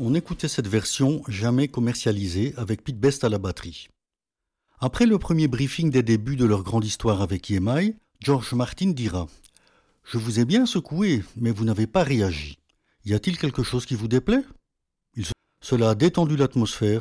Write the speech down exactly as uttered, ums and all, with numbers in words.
on écoutait cette version jamais commercialisée avec Pete Best à la batterie. Après le premier briefing des débuts de leur grande histoire avec E M I, George Martin dira « Je vous ai bien secoué, mais vous n'avez pas réagi. Y a-t-il quelque chose qui vous déplaît ?» Il se... Cela a détendu l'atmosphère